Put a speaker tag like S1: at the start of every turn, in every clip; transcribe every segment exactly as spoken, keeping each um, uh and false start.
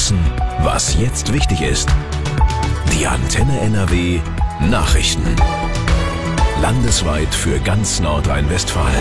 S1: wissen, was jetzt wichtig ist. Die Antenne N R W Nachrichten. Landesweit für ganz Nordrhein-Westfalen.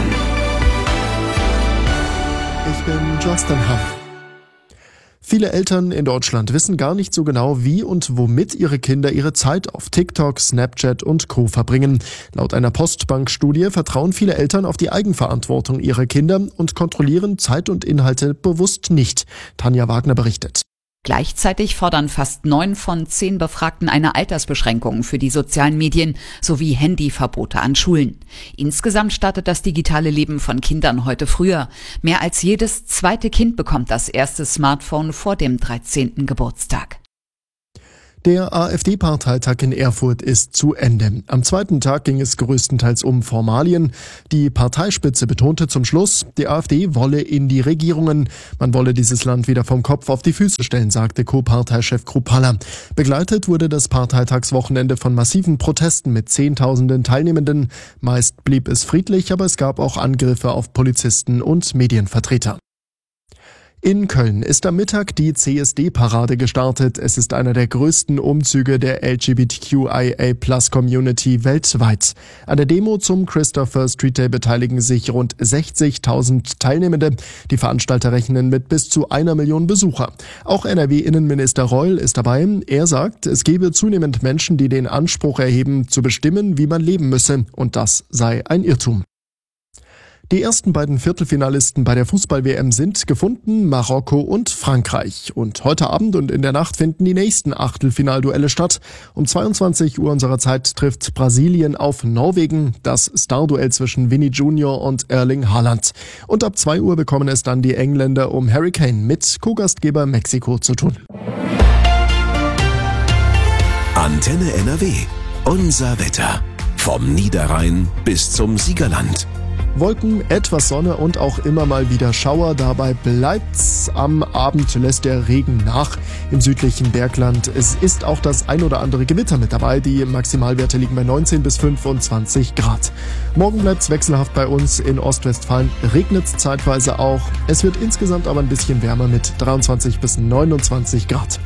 S2: Ich bin Justin Hamm. Viele Eltern in Deutschland wissen gar nicht so genau, wie und womit ihre Kinder ihre Zeit auf TikTok, Snapchat und Co. verbringen. Laut einer Postbank-Studie vertrauen viele Eltern auf die Eigenverantwortung ihrer Kinder und kontrollieren Zeit und Inhalte bewusst nicht. Tanja Wagner berichtet.
S3: Gleichzeitig fordern fast neun von zehn Befragten eine Altersbeschränkung für die sozialen Medien sowie Handyverbote an Schulen. Insgesamt startet das digitale Leben von Kindern heute früher. Mehr als jedes zweite Kind bekommt das erste Smartphone vor dem dreizehnten Geburtstag.
S2: Der AfD-Parteitag in Erfurt ist zu Ende. Am zweiten Tag ging es größtenteils um Formalien. Die Parteispitze betonte zum Schluss, die AfD wolle in die Regierungen. Man wolle dieses Land wieder vom Kopf auf die Füße stellen, sagte Co-Parteichef Kruppalla. Begleitet wurde das Parteitagswochenende von massiven Protesten mit Zehntausenden Teilnehmenden. Meist blieb es friedlich, aber es gab auch Angriffe auf Polizisten und Medienvertreter. In Köln ist am Mittag die C S D-Parade gestartet. Es ist einer der größten Umzüge der L G B T Q I A Plus Community weltweit. An der Demo zum Christopher Street Day beteiligen sich rund sechzigtausend Teilnehmende. Die Veranstalter rechnen mit bis zu einer Million Besucher. Auch N R W-Innenminister Reul ist dabei. Er sagt, es gebe zunehmend Menschen, die den Anspruch erheben, zu bestimmen, wie man leben müsse. Und das sei ein Irrtum. Die ersten beiden Viertelfinalisten bei der Fußball-W M sind gefunden, Marokko und Frankreich. Und heute Abend und in der Nacht finden die nächsten Achtelfinalduelle statt. Um zweiundzwanzig Uhr unserer Zeit trifft Brasilien auf Norwegen, das Starduell zwischen Vinny Junior und Erling Haaland. Und ab zwei Uhr bekommen es dann die Engländer um Harry Kane mit Co-Gastgeber Mexiko zu tun.
S1: Antenne N R W. Unser Wetter. Vom Niederrhein bis zum Siegerland.
S2: Wolken, etwas Sonne und auch immer mal wieder Schauer. Dabei bleibt's. Am Abend lässt der Regen nach im südlichen Bergland. Es ist auch das ein oder andere Gewitter mit dabei. Die Maximalwerte liegen bei neunzehn bis fünfundzwanzig Grad. Morgen bleibt's wechselhaft bei uns. In Ostwestfalen regnet's zeitweise auch. Es wird insgesamt aber ein bisschen wärmer mit dreiundzwanzig bis neunundzwanzig Grad.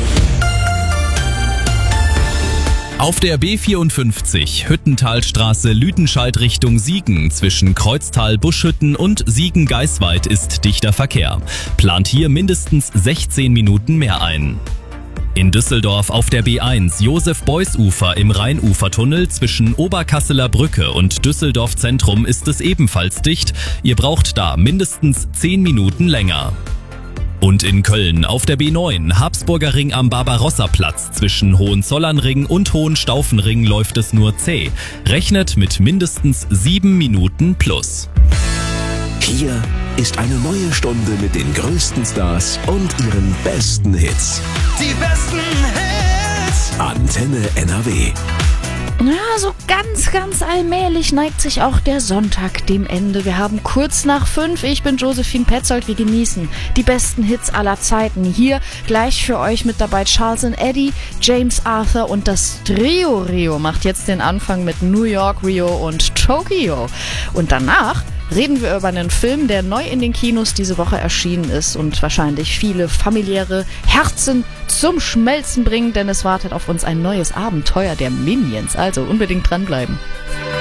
S4: Auf der B vierundfünfzig Hüttentalstraße Lüdenscheid Richtung Siegen zwischen Kreuztal-Buschhütten und Siegen-Geisweit ist dichter Verkehr. Plant hier mindestens sechzehn Minuten mehr ein. In Düsseldorf auf der B eins Josef-Beuys-Ufer im Rheinufertunnel zwischen Oberkasseler Brücke und Düsseldorf Zentrum ist es ebenfalls dicht. Ihr braucht da mindestens zehn Minuten länger. Und in Köln auf der B neun Habsburger Ring am Barbarossa-Platz zwischen Hohenzollernring und Hohenstaufenring läuft es nur zäh. Rechnet mit mindestens sieben Minuten plus.
S1: Hier ist eine neue Stunde mit den größten Stars und ihren besten Hits.
S5: Die besten Hits!
S1: Antenne N R W.
S6: Ja, so ganz, ganz allmählich neigt sich auch der Sonntag dem Ende. Wir haben kurz nach fünf. Ich bin Josephine Petzold. Wir genießen die besten Hits aller Zeiten. Hier gleich für euch mit dabei Charles and Eddie, James Arthur und das Trio Rio macht jetzt den Anfang mit New York, Rio und Tokio. Und danach reden wir über einen Film, der neu in den Kinos diese Woche erschienen ist und wahrscheinlich viele familiäre Herzen zum Schmelzen bringt, denn es wartet auf uns ein neues Abenteuer der Minions. Also unbedingt dranbleiben.